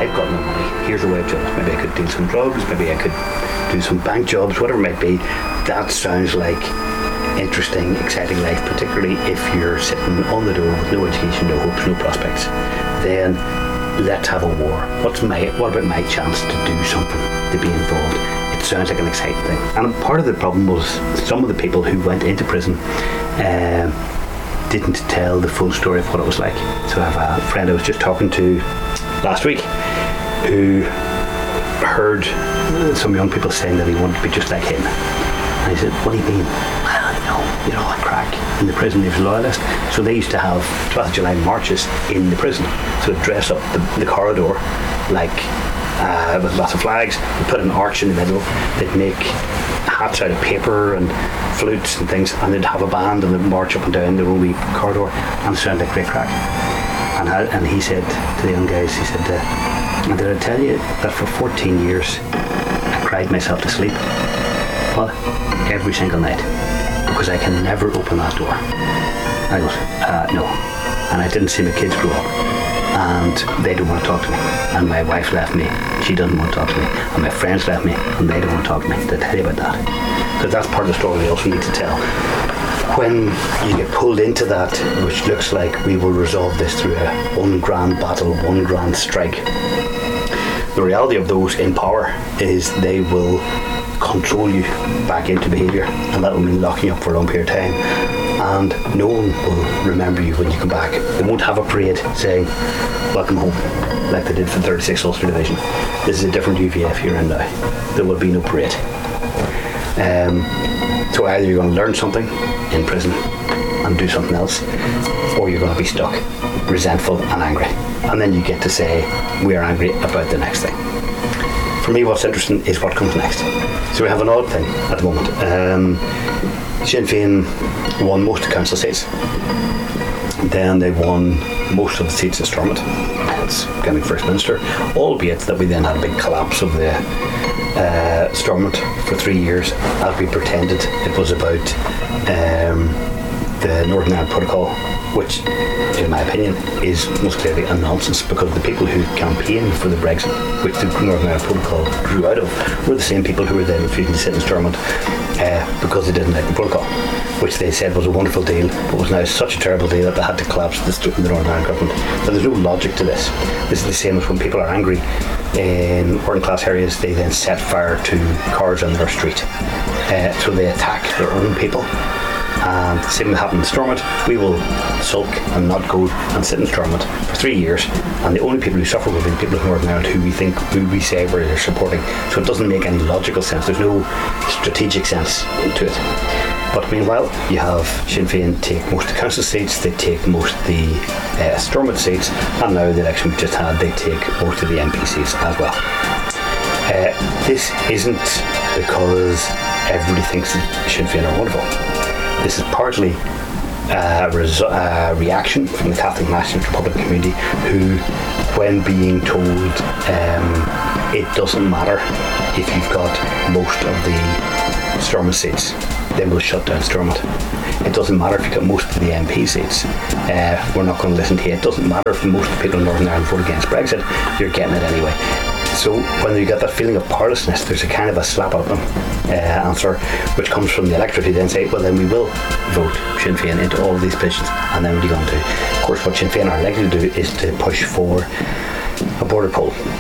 I've got no money. Here's a way of doing it. Maybe I could deal some drugs. Maybe I could do some bank jobs. Whatever it might be. That sounds like interesting, exciting life, particularly if you're sitting on the door with no education, no hopes, no prospects. Then let's have a war. What about my chance to do something, to be involved? It sounds like an exciting thing. And part of the problem was some of the people who went into prison didn't tell the full story of what it was like. So I have a friend I was just talking to last week who heard some young people saying that he wanted to be just like him. And I said, what do you mean? Well, you know, I crack in the prison. He was a loyalist. So they used to have 12th of July marches in the prison. So they'd dress up the corridor like with lots of flags. They'd put an arch in the middle. They'd make hats out of paper and flutes and things, and they'd have a band and they'd march up and down the wee corridor, and it sounded like great crack. And he said to the young guys, he said, did I tell you that for 14 years I cried myself to sleep? Well, every single night, because I can never open that door. I goes, no. And I didn't see my kids grow up, and they don't want to talk to me. And my wife left me, she doesn't want to talk to me. And my friends left me, and they don't want to talk to me. Did I tell you about that? Because that's part of the story we also need to tell. When you get pulled into that, which looks like we will resolve this through one grand battle, one grand strike, the reality of those in power is they will control you back into behaviour, and that will mean locking you up for a long period of time, and no one will remember you when you come back. They won't have a parade saying welcome home like they did for the 36th Ulster Division. This is a different UVF you're in now. There will be no parade. So either you're going to learn something in prison and do something else, or you're going to be stuck resentful and angry, and then you get to say we are angry about the next thing. For me, what's interesting is what comes next. So we have an odd thing at the moment. Sinn Féin won most of the council seats. Then they won most of the seats in Stormont. It's getting First Minister, albeit that we then had a big collapse of the Stormont for 3 years, as we pretended it was about the Northern Ireland Protocol, which, in my opinion, is most clearly a nonsense, because the people who campaigned for the Brexit, which the Northern Ireland Protocol grew out of, were the same people who were then refusing to sit in Stormont because they didn't like the protocol, which they said was a wonderful deal, but was now such a terrible deal that they had to collapse the Northern Ireland government. But there's no logic to this. This is the same as when people are angry in working class areas, they then set fire to cars on their street. So they attack their own people. And the same will happen in Stormont. We will sulk and not go and sit in Stormont for 3 years, and the only people who suffer will be the people of Northern Ireland who we say we're supporting. So it doesn't make any logical sense. There's no strategic sense to it. But meanwhile, you have Sinn Féin take most of the council seats, they take most of the Stormont seats, and now the election we just had, they take most of the MP seats as well. This isn't because everybody thinks that Sinn Féin are wonderful. This is partly a reaction from the Catholic Nationalist Republican community, who, when being told it doesn't matter if you've got most of the Stormont seats, they will shut down Stormont. It doesn't matter if you've got most of the MP seats, we're not going to listen to you. It doesn't matter if most of the people in Northern Ireland vote against Brexit, you're getting it anyway. So when you get that feeling of powerlessness, there's a kind of a slap at them answer, which comes from the electorate, who then say, well, then we will vote Sinn Féin into all of these positions, and then what are you going to do? Of course, what Sinn Féin are likely to do is to push for a border poll.